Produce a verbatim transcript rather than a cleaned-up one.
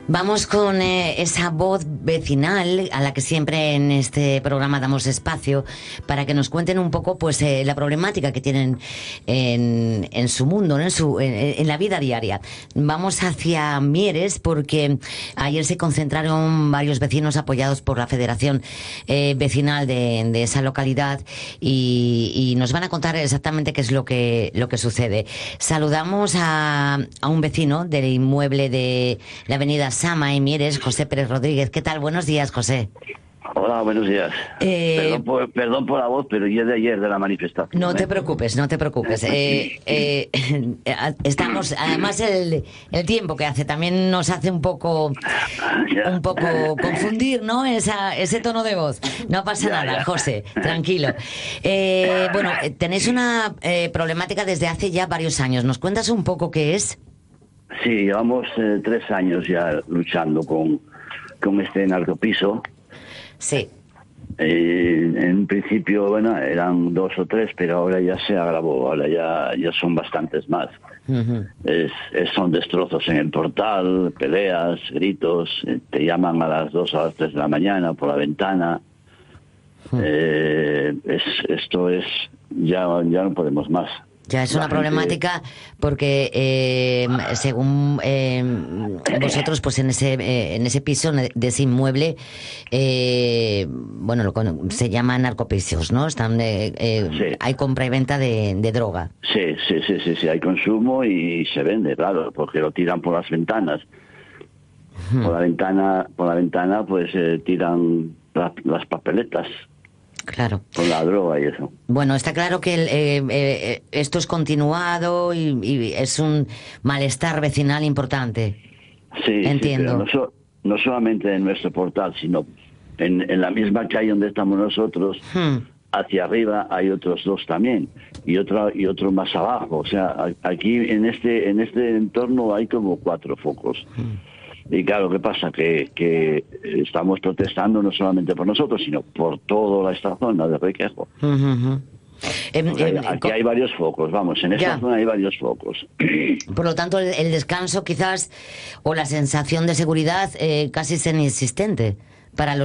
Vamos con eh, esa voz vecinal a la que siempre en este programa damos espacio para que nos cuenten un poco pues eh, la problemática que tienen en, en su mundo, ¿no? en, su, en, en la vida diaria. Vamos hacia Mieres porque ayer se concentraron varios vecinos apoyados por la Federación eh, Vecinal de, de esa localidad y, y nos van a contar exactamente qué es lo que, lo que sucede. Saludamos a, a un vecino del inmueble de la avenida Sama en Mieres, José Pérez Rodríguez. ¿Qué tal? Buenos días, José. Hola, buenos días. Eh, perdón, por, perdón por la voz, pero ya de ayer de la manifestación. No ¿eh? te preocupes, no te preocupes. Eh, eh, estamos, además el, el tiempo que hace también nos hace un poco, Ya. un poco confundir, ¿no? Esa, ese tono de voz. No pasa Ya, nada, ya. José, tranquilo. Eh, bueno, eh, tenéis una eh, problemática desde hace ya varios años. ¿Nos cuentas un poco qué es? Sí, llevamos eh, tres años ya luchando con, con este narcopiso. Sí. Eh, en principio, bueno, eran dos o tres, pero ahora ya se agravó, ahora ya, ya son bastantes más. Uh-huh. Es, es- son destrozos en el portal, peleas, gritos, eh, te llaman a las dos a las tres de la mañana por la ventana. Eh, es, esto es, ya, ya no podemos más. Ya es La una gente- problemática porque eh, según eh, vosotros, pues en ese eh, en ese piso de ese inmueble, eh, bueno, lo con- se llaman narcopisos, ¿no? Están eh, eh, Sí. hay compra y venta de, de droga. Sí, sí, sí, sí, sí, hay consumo y se vende, claro, porque lo tiran por las ventanas. Por la ventana, por la ventana, pues eh, tiran la- las papeletas Claro. con la droga y eso. Bueno, está claro que el, eh, eh, esto es continuado y, y es un malestar vecinal importante. Sí, Entiendo. sí, pero no, so- no solamente en nuestro portal, sino en, en la misma calle donde estamos nosotros, Hmm. hacia arriba hay otros dos también y otro y otro más abajo. O sea, a- aquí en este en este entorno hay como cuatro focos. Y claro, ¿qué pasa? Que, que estamos protestando no solamente por nosotros, sino por toda esta zona de Requejo. Ujú, ujú. Em, O sea, em, aquí co- hay varios focos, vamos, en esta Ya. zona hay varios focos. Por lo tanto, el, el descanso quizás o la sensación de seguridad eh, casi es inexistente para los